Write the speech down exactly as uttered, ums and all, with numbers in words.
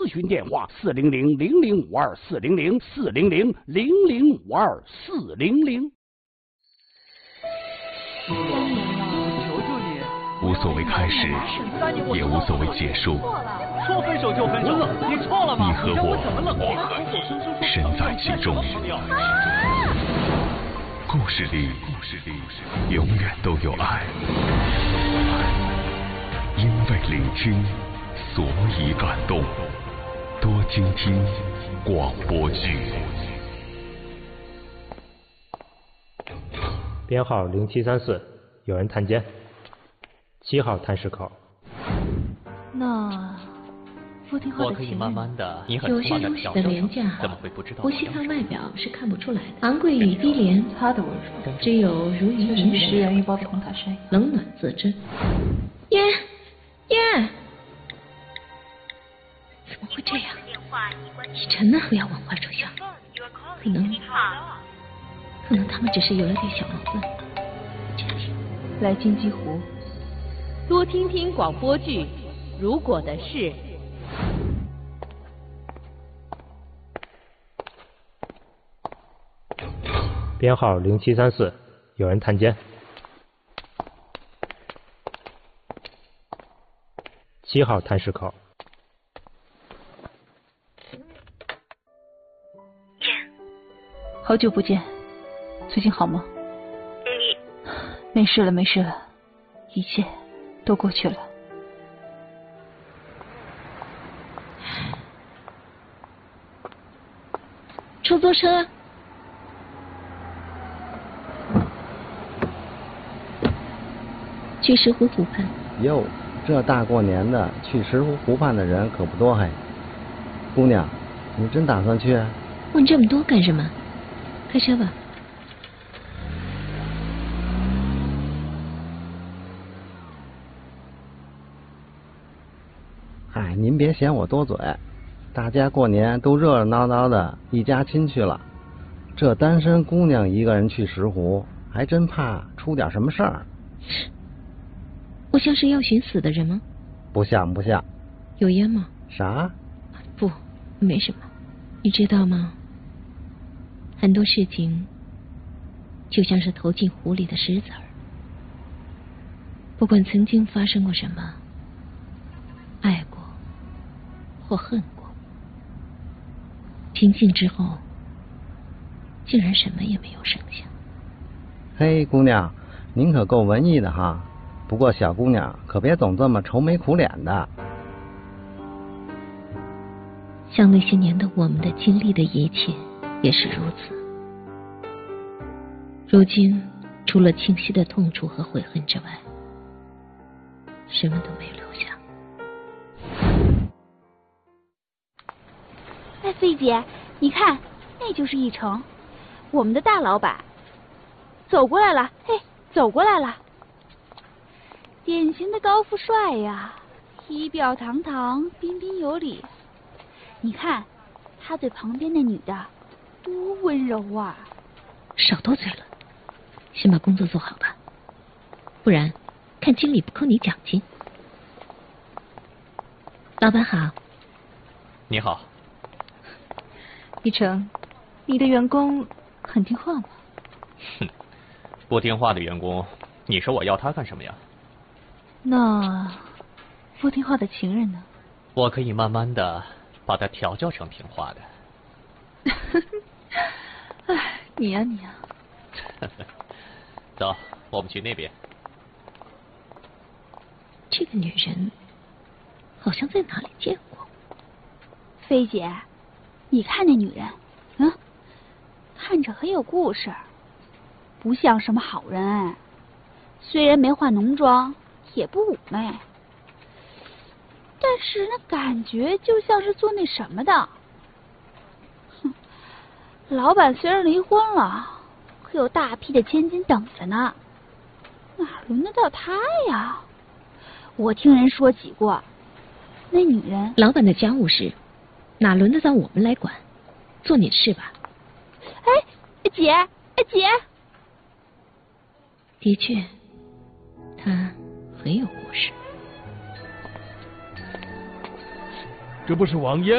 询电话：四零零零零五二四零零四零零零零五二四零零。 无所谓开始，也无所谓结束。 说分手就分手，你错了吗？ 你和我，我和你，身在其中。故事里，故事里永远都有爱。因为聆听，所以感动。多倾听广播剧。 编号零七三四，有人探监。七号探视口。 那傅听浩的情人， 有些东西的廉价， 怎么会不知道？ 不细看外表是看不出来的。昂贵与低廉， 他的文书只有如鱼饮水，人一包的红塔山， 冷暖自知。耶耶，怎么会这样？以晨呢？不要往坏处想，可能可能他们只是有了点小矛盾。这天来金鸡湖。 多听听广播剧《如果的事》。 编号零七三四，有人探监。七号探视口。 好久不见，最近好吗？ 你没事了，没事了，一切都过去了。 出租车。去石湖湖畔。 哟，这大过年的去石湖湖畔的人可不多嘿。姑娘，你真打算去？ 问这么多干什么？开车吧。 嗨，您别嫌我多嘴，大家过年都热热闹闹的，一家亲去了。这单身姑娘一个人去石湖，还真怕出点什么事儿。 我像是要寻死的人吗？ 不像不像。 有烟吗？ 啥？ 不，没什么。你知道吗？很多事情就像是投进湖里的石子儿，不管曾经发生过什么，爱过或恨过，平静之后竟然什么也没有剩下。 嘿，姑娘，您可够文艺的哈，不过小姑娘可别总这么愁眉苦脸的。 像那些年的我们的经历的一切也是如此，如今除了清晰的痛楚和悔恨之外，什么都没留下。 哎，飞姐，你看，那就是一成，我们的大老板，走过来了，嘿，走过来了，典型的高富帅呀，仪表堂堂，彬彬有礼。你看，他对旁边那女的多温柔啊！ 少多嘴了，先把工作做好吧，不然看经理不扣你奖金。老板好。 你好。 一成，你的员工很听话吗？ 哼，不听话的员工，你说我要他干什么呀？ 那不听话的情人呢？ 我可以慢慢的把他调教成听话的。 哎，你呀、啊、你呀、 啊。走，我们去那边。 这个女人好像在哪里见过。 飞姐，你看那女人，嗯，看着很有故事，不像什么好人。虽然没化浓妆，也不妩媚，但是那感觉就像是做那什么的。哼，老板虽然离婚了，可有大批的千金等着呢，哪轮得到他呀？我听人说起过，那女人…… 老板的家务事，哪轮得到我们来管？做你的事吧。 哎，姐，哎姐， 的确，他很有故事。 这不是王嫣